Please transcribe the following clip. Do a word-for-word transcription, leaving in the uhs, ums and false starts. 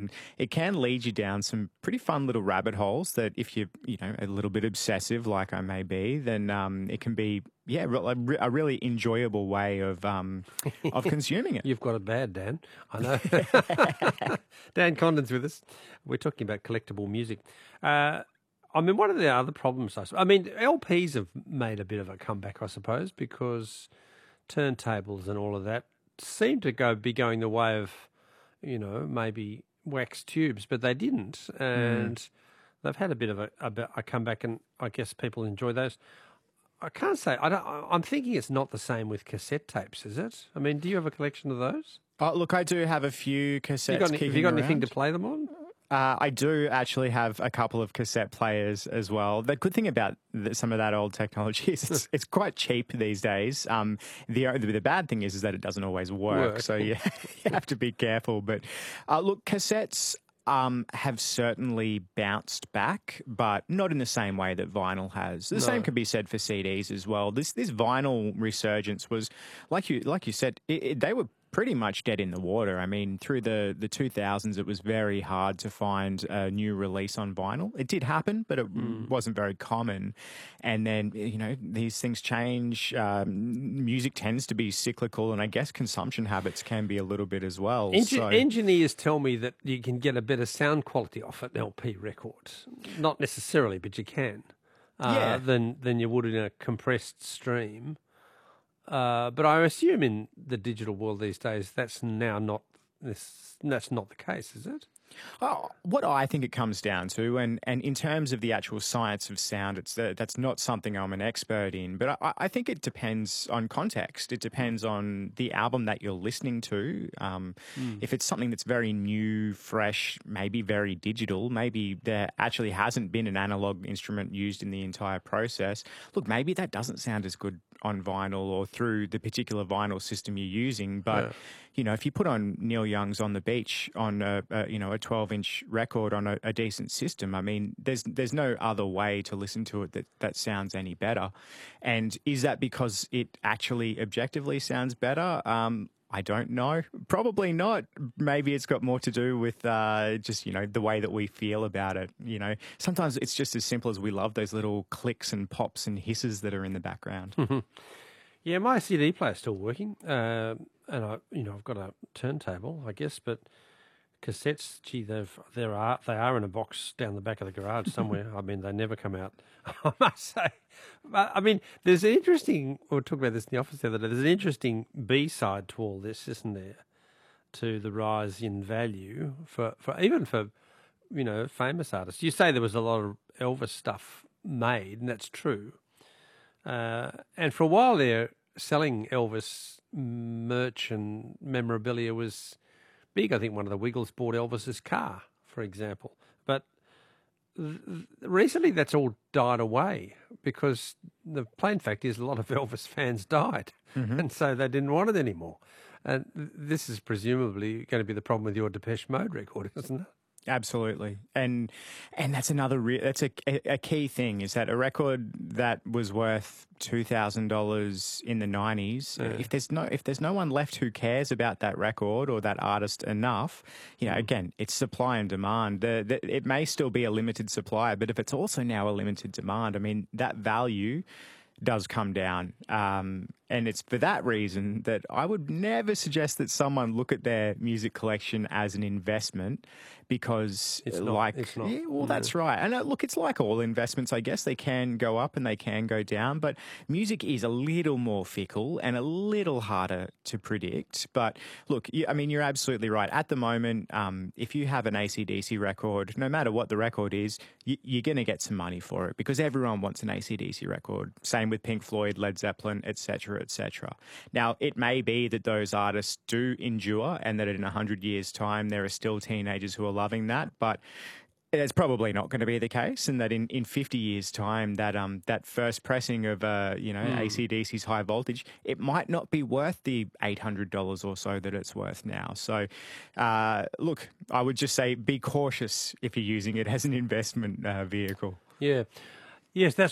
and it can lead you down some pretty fun little rabbit holes that if you're, you know, a little bit obsessive like I may be, then um, it can be, yeah, a, a really enjoyable way of um, of consuming it. You've got it bad, Dan. I know. Dan Condon's with us. We're talking about collectible music. Uh, I mean, one of the other problems, I, I mean, L Ps have made a bit of a comeback, I suppose, because turntables and all of that seem to go be going the way of, you know, maybe wax tubes, but they didn't, and mm. they've had a bit of a, a, a comeback, and I guess people enjoy those. I can't say. I don't. I'm thinking it's not the same with cassette tapes, is it? I mean, do you have a collection of those? Oh, look, I do have a few cassettes. You got any, have you got around. anything to play them on? Uh, I do actually have a couple of cassette players as well. The good thing about the, some of that old technology is it's, it's quite cheap these days. Um, the, the bad thing is is that it doesn't always work, work. so you, you have to be careful. But uh, look, cassettes um, have certainly bounced back, but not in the same way that vinyl has. The no. same can be said for C Ds as well. This this vinyl resurgence was, like you like you said, it, it, they were pretty much dead in the water. I mean, through the, the two thousands, it was very hard to find a new release on vinyl. It did happen, but it mm. wasn't very common. And then, you know, these things change. Um, music tends to be cyclical, and I guess consumption habits can be a little bit as well. Enge- so. Engineers tell me that you can get a better sound quality off an L P record. Not necessarily, but you can. Uh, yeah. than, than you would in a compressed stream. Uh, but I assume in the digital world these days, that's now not this. That's not the case, is it? Oh, what I think it comes down to, and, and in terms of the actual science of sound, it's uh, that's not something I'm an expert in, but I, I think it depends on context. It depends on the album that you're listening to. Um, mm. If it's something that's very new, fresh, maybe very digital, maybe there actually hasn't been an analog instrument used in the entire process. Look, maybe that doesn't sound as good on vinyl or through the particular vinyl system you're using, but yeah. you know, if you put on Neil Young's "On the Beach" on a, a you know a twelve inch record on a, a decent system, I mean, there's there's no other way to listen to it that that sounds any better. And is that because it actually objectively sounds better? Um, I don't know. Probably not. Maybe it's got more to do with uh, just, you know, the way that we feel about it. You know, sometimes it's just as simple as we love those little clicks and pops and hisses that are in the background. Yeah, my C D player's still working, uh, and I, you know, I've got a turntable, I guess, but cassettes, gee, they've there are they are in a box down the back of the garage somewhere. I mean, they never come out, I must say. But, I mean, there's an interesting. We were talking about this in the office the other day. There's an interesting B side to all this, isn't there? To the rise in value for, for even for you know famous artists. You say there was a lot of Elvis stuff made, and that's true. Uh, and for a while there, selling Elvis merch and memorabilia was big. I think one of the Wiggles bought Elvis's car, for example. But th- recently that's all died away because the plain fact is a lot of Elvis fans died, mm-hmm. and so they didn't want it anymore. And th- this is presumably going to be the problem with your Depeche Mode record, isn't it? Absolutely, and and that's another re- that's a, a key thing is that a record that was worth two thousand dollars in the nineties, yeah. if there's no if there's no one left who cares about that record or that artist enough, you know, mm. again, it's supply and demand. The, the, it may still be a limited supply, but if it's also now a limited demand, I mean, that value does come down. Um, and it's for that reason that I would never suggest that someone look at their music collection as an investment because it's like, not, it's not. Yeah, well, no. that's right. And uh, look, it's like all investments, I guess. They can go up and they can go down, but music is a little more fickle and a little harder to predict. But look, you, I mean, you're absolutely right. At the moment, um, if you have an A C D C record, no matter what the record is, you, you're going to get some money for it because everyone wants an A C D C record. Same with Pink Floyd, Led Zeppelin, et cetera, et cetera. Now, it may be that those artists do endure and that in one hundred years' time there are still teenagers who are loving that, but it's probably not going to be the case, and that in, in fifty years' time, that um that first pressing of uh you know mm. A C D C's High Voltage, it might not be worth the eight hundred dollars or so that it's worth now. So, uh, look, I would just say be cautious if you're using it as an investment uh, vehicle. Yeah. Yes, that's